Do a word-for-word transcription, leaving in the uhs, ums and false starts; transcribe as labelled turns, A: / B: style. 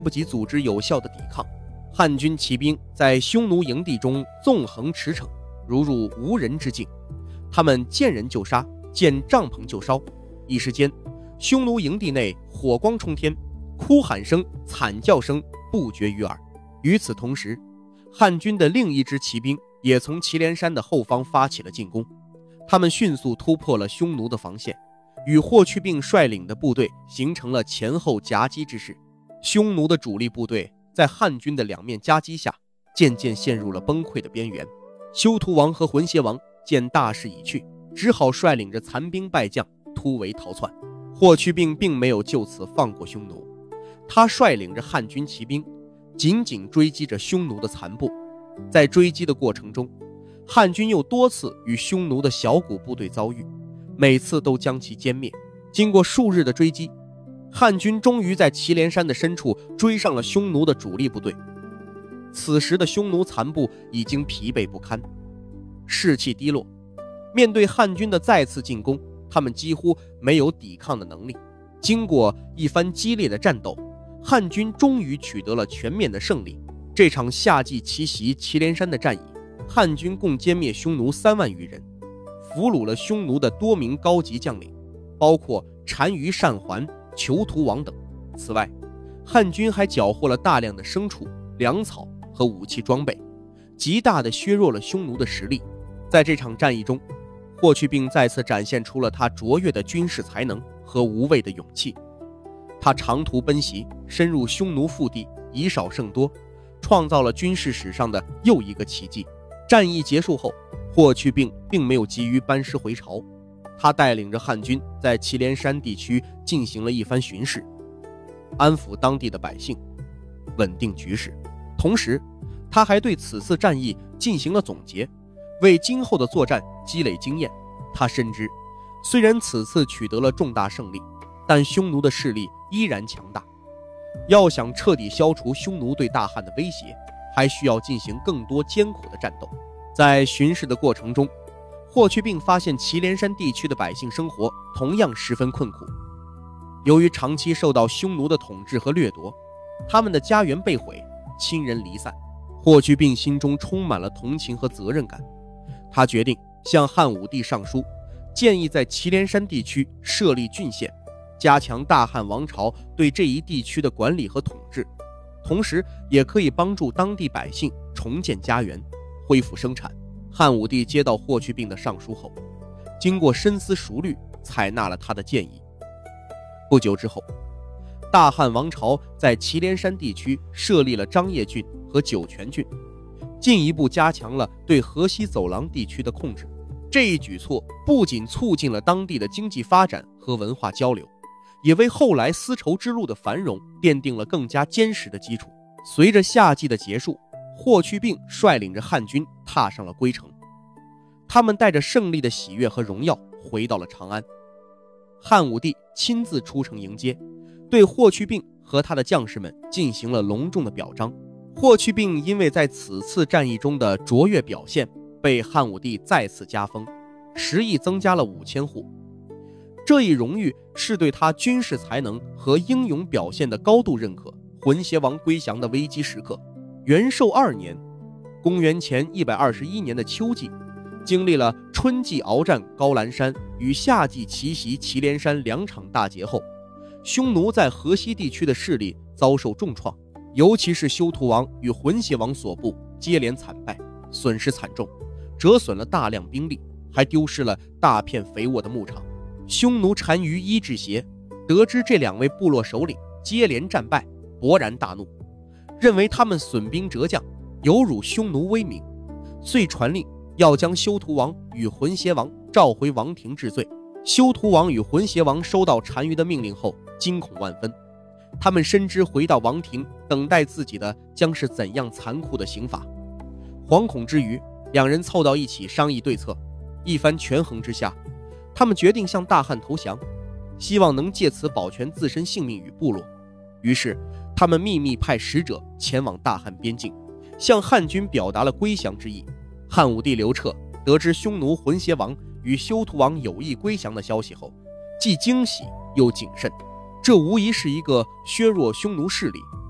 A: 不及组织有效的抵抗。汉军骑兵在匈奴营地中纵横驰骋，如入无人之境。他们见人就杀，见帐篷就烧。一时间，匈奴营地内火光冲天，哭喊声、惨叫声不绝于耳。与此同时，汉军的另一支骑兵也从祁连山的后方发起了进攻。他们迅速突破了匈奴的防线，与霍去病率领的部队形成了前后夹击之势。匈奴的主力部队在汉军的两面夹击下，渐渐陷入了崩溃的边缘。修图王和浑邪王见大势已去，只好率领着残兵败将突围逃窜。霍去病并没有就此放过匈奴，他率领着汉军骑兵紧紧追击着匈奴的残部。在追击的过程中，汉军又多次与匈奴的小股部队遭遇，每次都将其歼灭。经过数日的追击，汉军终于在祁连山的深处追上了匈奴的主力部队。此时的匈奴残部已经疲惫不堪，士气低落，面对汉军的再次进攻，他们几乎没有抵抗的能力。经过一番激烈的战斗，汉军终于取得了全面的胜利。这场夏季奇袭祁连山的战役，汉军共歼灭匈奴三万余人，俘虏了匈奴的多名高级将领，包括单于单桓、囚徒王等。此外，汉军还缴获了大量的牲畜、粮草和武器装备，极大地削弱了匈奴的实力。在这场战役中，霍去病再次展现出了他卓越的军事才能和无畏的勇气。他长途奔袭，深入匈奴腹地，以少胜多，创造了军事史上的又一个奇迹。战役结束后，霍去病并没有急于班师回朝，他带领着汉军在祁连山地区进行了一番巡视，安抚当地的百姓，稳定局势。同时，他还对此次战役进行了总结，为今后的作战积累经验。他深知，虽然此次取得了重大胜利，但匈奴的势力依然强大。要想彻底消除匈奴对大汉的威胁，还需要进行更多艰苦的战斗。在巡视的过程中，霍去病发现祁连山地区的百姓生活同样十分困苦。由于长期受到匈奴的统治和掠夺，他们的家园被毁，亲人离散。霍去病心中充满了同情和责任感，他决定向汉武帝上书，建议在祁连山地区设立郡县，加强大汉王朝对这一地区的管理和统治，同时也可以帮助当地百姓重建家园，恢复生产。汉武帝接到霍去病的上书后，经过深思熟虑，采纳了他的建议。不久之后，大汉王朝在祁连山地区设立了张掖郡和酒泉郡，进一步加强了对河西走廊地区的控制。这一举措不仅促进了当地的经济发展和文化交流，也为后来丝绸之路的繁荣奠定了更加坚实的基础。随着夏季的结束，霍去病率领着汉军踏上了归程，他们带着胜利的喜悦和荣耀回到了长安。汉武帝亲自出城迎接，对霍去病和他的将士们进行了隆重的表彰。霍去病因为在此次战役中的卓越表现，被汉武帝再次加封，食邑增加了五千户。这一荣誉是对他军事才能和英勇表现的高度认可。浑邪王归降的危机时刻，元寿二年，公元前一百二十一年的秋季，经历了春季鏖战高兰山与夏季奇袭祁连山两场大捷后，匈奴在河西地区的势力遭受重创，尤其是修图王与浑邪王所部接连惨败，损失惨重，折损了大量兵力，还丢失了大片肥沃的牧场。匈奴单于伊稚邪得知这两位部落首领接连战败，勃然大怒，认为他们损兵折将，有辱匈奴威名，遂传令要将修图王与浑邪王召回王庭治罪。修图王与浑邪王收到单于的命令后，惊恐万分，他们深知回到王庭等待自己的将是怎样残酷的刑罚。惶恐之余，两人凑到一起商议对策。一番权衡之下，他们决定向大汉投降，希望能借此保全自身性命与部落。于是他们秘密派使者前往大汉边境，向汉军表达了归降之意。汉武帝刘彻得知匈奴浑邪王与修图王有意归降的消息后，既惊喜又谨慎，这无疑是一个削弱匈奴势力、